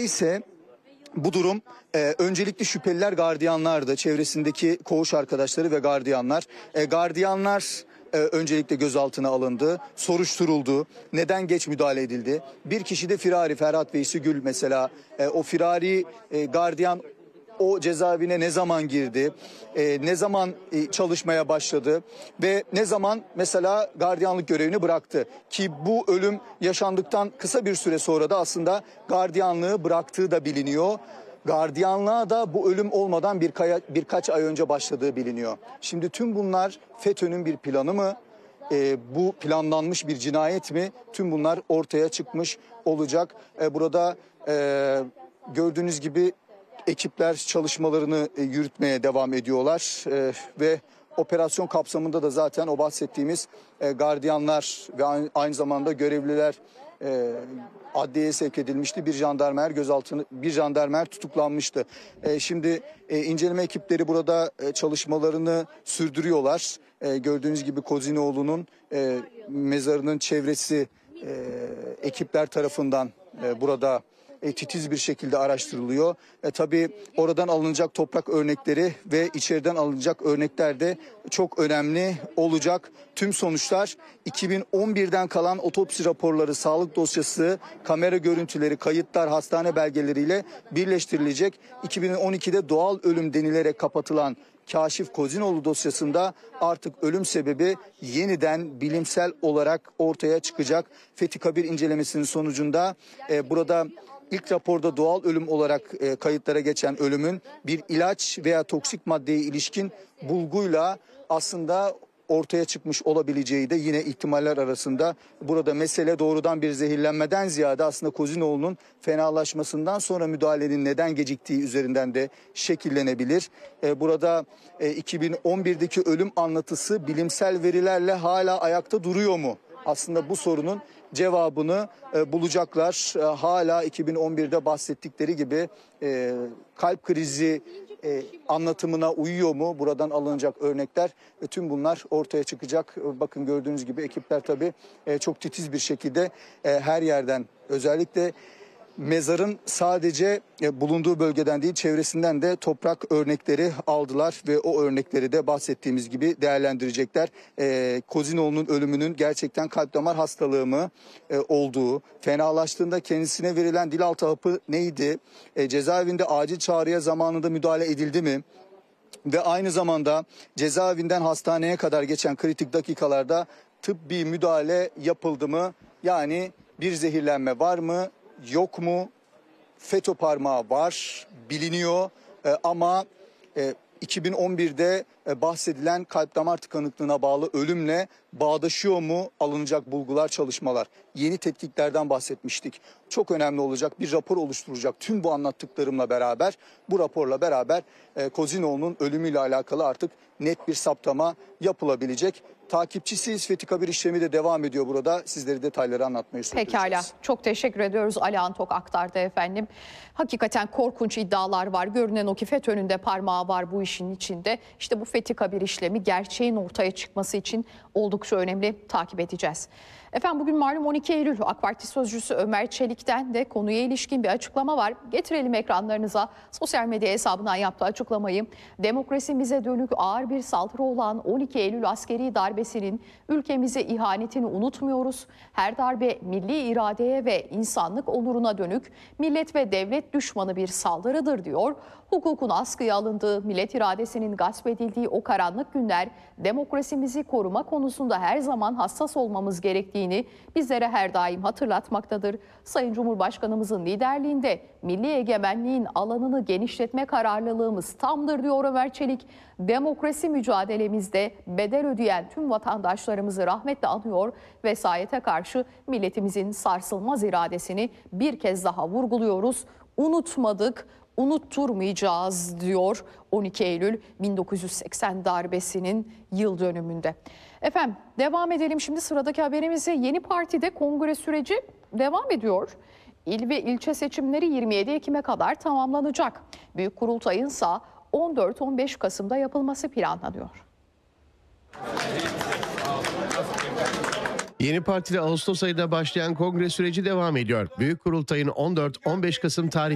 ise bu durum öncelikli şüpheliler gardiyanlardı. Çevresindeki koğuş arkadaşları ve gardiyanlar. Gardiyanlar öncelikle gözaltına alındı, soruşturuldu. Neden geç müdahale edildi? Bir kişi de firari, Ferhat Veysi Gül mesela. O firari gardiyan o cezaevine ne zaman girdi, ne zaman çalışmaya başladı ve ne zaman mesela gardiyanlık görevini bıraktı. Ki bu ölüm yaşandıktan kısa bir süre sonra da aslında gardiyanlığı bıraktığı da biliniyor. Gardiyanlığa da bu ölüm olmadan birkaç ay önce başladığı biliniyor. Şimdi tüm bunlar FETÖ'nün bir planı mı? Bu planlanmış bir cinayet mi? Tüm bunlar ortaya çıkmış olacak. Burada gördüğünüz gibi ekipler çalışmalarını yürütmeye devam ediyorlar ve operasyon kapsamında da zaten o bahsettiğimiz gardiyanlar ve aynı zamanda görevliler adliyeye sevk edilmişti. Bir jandarmer tutuklanmıştı. Şimdi inceleme ekipleri burada çalışmalarını sürdürüyorlar. Gördüğünüz gibi Kozinoğlu'nun mezarının çevresi ekipler tarafından burada titiz bir şekilde araştırılıyor. Tabii oradan alınacak toprak örnekleri ve içeriden alınacak örnekler de çok önemli olacak. Tüm sonuçlar 2011'den kalan otopsi raporları, sağlık dosyası, kamera görüntüleri, kayıtlar, hastane belgeleriyle birleştirilecek. 2012'de doğal ölüm denilerek kapatılan Kaşif Kozinoğlu dosyasında artık ölüm sebebi yeniden bilimsel olarak ortaya çıkacak. Fethi Kabir incelemesinin sonucunda burada İlk raporda doğal ölüm olarak kayıtlara geçen ölümün bir ilaç veya toksik maddeye ilişkin bulguyla aslında ortaya çıkmış olabileceği de yine ihtimaller arasında. Burada mesele doğrudan bir zehirlenmeden ziyade aslında Kozinoğlu'nun fenalaşmasından sonra müdahalenin neden geciktiği üzerinden de şekillenebilir. Burada 2011'deki ölüm anlatısı bilimsel verilerle hala ayakta duruyor mu? Aslında bu sorunun cevabını bulacaklar. Hala 2011'de bahsettikleri gibi kalp krizi anlatımına uyuyor mu? Buradan alınacak örnekler ve tüm bunlar ortaya çıkacak. Bakın gördüğünüz gibi ekipler tabii çok titiz bir şekilde her yerden, özellikle mezarın sadece bulunduğu bölgeden değil çevresinden de toprak örnekleri aldılar ve o örnekleri de bahsettiğimiz gibi değerlendirecekler. Kozinoğlu'nun ölümünün gerçekten kalp damar hastalığı mı olduğu, fenalaştığında kendisine verilen dilaltı hapı neydi, cezaevinde acil çağrıya zamanında müdahale edildi mi? Ve aynı zamanda cezaevinden hastaneye kadar geçen kritik dakikalarda tıbbi müdahale yapıldı mı? Yani bir zehirlenme var mı? Yok mu? FETÖ parmağı var, biliniyor ama 2011'de bahsedilen kalp damar tıkanıklığına bağlı ölümle bağdaşıyor mu alınacak bulgular, çalışmalar? Yeni tetkiklerden bahsetmiştik. Çok önemli olacak, bir rapor oluşturacak tüm bu anlattıklarımla beraber, bu raporla beraber Kozinoğlu'nun ölümüyle alakalı artık net bir saptama yapılabilecek. Takipçisiyiz. Fethi Kabir işlemi de devam ediyor burada. Sizleri detayları anlatmayı sürdüreceğiz. Pekala. Çok teşekkür ediyoruz. Ali Antok aktardı efendim. Hakikaten korkunç iddialar var. Görünen o ki FETÖ'nün de parmağı var bu işin içinde. İşte bu Fethi Kabir işlemi gerçeğin ortaya çıkması için oldukça önemli. Takip edeceğiz. Efendim bugün malum 12 Eylül. AK Parti sözcüsü Ömer Çelik'ten de konuya ilişkin bir açıklama var. Getirelim ekranlarınıza sosyal medya hesabından yaptığı açıklamayı. Demokrasimize dönük ağır bir saldırı olan 12 Eylül askeri darbesinin ülkemize ihanetini unutmuyoruz. Her darbe milli iradeye ve insanlık onuruna dönük millet ve devlet düşmanı bir saldırıdır diyor. Hukukun askıya alındığı, millet iradesinin gasp edildiği o karanlık günler demokrasimizi koruma konusunda her zaman hassas olmamız gerektiğini bizlere her daim hatırlatmaktadır. Sayın Cumhurbaşkanımızın liderliğinde milli egemenliğin alanını genişletme kararlılığımız tamdır diyor Ömer Çelik. Demokrasi mücadelemizde bedel ödeyen tüm vatandaşlarımızı rahmetle anıyor. Vesayete karşı milletimizin sarsılmaz iradesini bir kez daha vurguluyoruz. Unutmadık, unutturmayacağız diyor 12 Eylül 1980 darbesinin yıl dönümünde. Efendim devam edelim şimdi sıradaki haberimize. Yeni Parti'de kongre süreci devam ediyor. İl ve ilçe seçimleri 27 Ekim'e kadar tamamlanacak. Büyük Kurultay'ın ise 14-15 Kasım'da yapılması planlanıyor. Yeni Parti'de Ağustos ayında başlayan kongre süreci devam ediyor. Büyük Kurultay'ın 14-15 Kasım tarihli